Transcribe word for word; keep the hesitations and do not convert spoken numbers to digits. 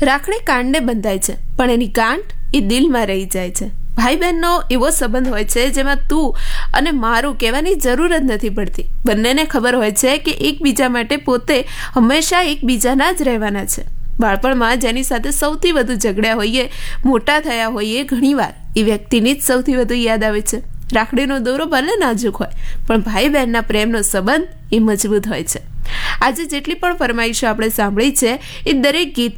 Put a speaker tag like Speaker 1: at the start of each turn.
Speaker 1: રાખડી કાંડે બંધાય છે, પણ એની ગાંઠ એ દિલમાં રહી જાય છે. ભાઈ બહેનનો એવો સંબંધ હોય છે જેમાં તું અને મારું કહેવાની જરૂર જ નથી પડતી. બંનેને ખબર હોય છે કે એકબીજા માટે પોતે હંમેશા એકબીજાના જ રહેવાના છે. બાળપણમાં જેની સાથે સૌથી વધુ ઝઘડ્યા હોઈએ, મોટા થયા હોઈએ, ઘણીવાર એ વ્યક્તિની જ સૌથી વધુ યાદ આવે છે. રાખડીનો દોરો ભલે નાજુક હોય, પણ ભાઈ બહેનના પ્રેમનો સંબંધ એ મજબૂત હોય છે. આજે જેટલી પણ ફરમાઈશો આપણે સાંભળી છે, એ દરેક ગીત